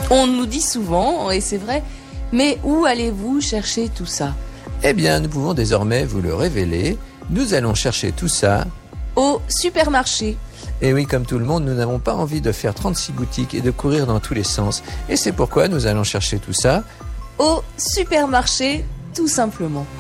On nous dit souvent, et c'est vrai, mais où allez-vous chercher tout ça ? Eh bien, nous pouvons désormais vous le révéler. Nous allons chercher tout ça au supermarché. Et oui, comme tout le monde, nous n'avons pas envie de faire 36 boutiques et de courir dans tous les sens. Et c'est pourquoi nous allons chercher tout ça au supermarché, tout simplement.